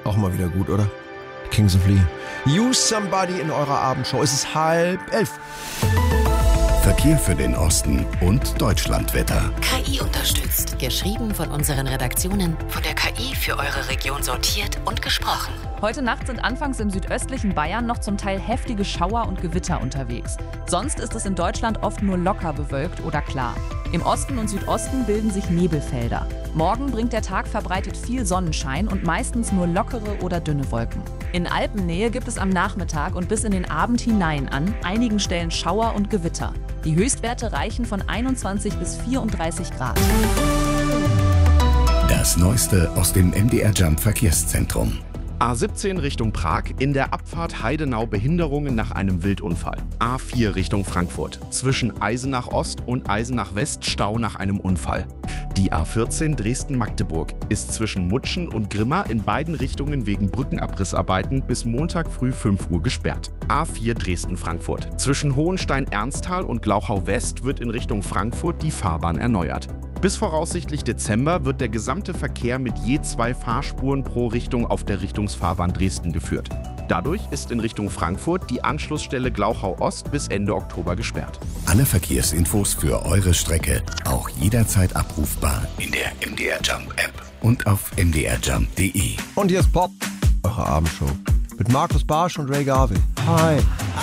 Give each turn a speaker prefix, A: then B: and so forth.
A: Auch mal wieder gut, oder? Kings of Leon. Use Somebody in eurer Abendshow. Es ist 10:30.
B: Verkehr für den Osten und Deutschlandwetter.
C: KI unterstützt. Geschrieben von unseren Redaktionen, von der KI für eure Region sortiert und gesprochen.
D: Heute Nacht sind anfangs im südöstlichen Bayern noch zum Teil heftige Schauer und Gewitter unterwegs. Sonst ist es in Deutschland oft nur locker bewölkt oder klar. Im Osten und Südosten bilden sich Nebelfelder. Morgen bringt der Tag verbreitet viel Sonnenschein und meistens nur lockere oder dünne Wolken. In Alpennähe gibt es am Nachmittag und bis in den Abend hinein an einigen Stellen Schauer und Gewitter. Die Höchstwerte reichen von 21 bis 34 Grad.
B: Das Neueste aus dem MDR Jump Verkehrszentrum.
E: A17 Richtung Prag, in der Abfahrt Heidenau Behinderungen nach einem Wildunfall. A4 Richtung Frankfurt, zwischen Eisenach Ost und Eisenach West Stau nach einem Unfall. Die A14 Dresden-Magdeburg ist zwischen Mutschen und Grimma in beiden Richtungen wegen Brückenabrissarbeiten bis Montag früh 5 Uhr gesperrt. A4 Dresden-Frankfurt, zwischen Hohenstein-Ernsthal und Glauchau West wird in Richtung Frankfurt die Fahrbahn erneuert. Bis voraussichtlich Dezember wird der gesamte Verkehr mit je 2 Fahrspuren pro Richtung auf der Richtungsfahrbahn Dresden geführt. Dadurch ist in Richtung Frankfurt die Anschlussstelle Glauchau Ost bis Ende Oktober gesperrt.
B: Alle Verkehrsinfos für eure Strecke auch jederzeit abrufbar in der MDR Jump App und auf mdrjump.de.
A: Und hier ist Pop, eure Abendshow. Mit Markus Barsch und Ray Garvey. Hi.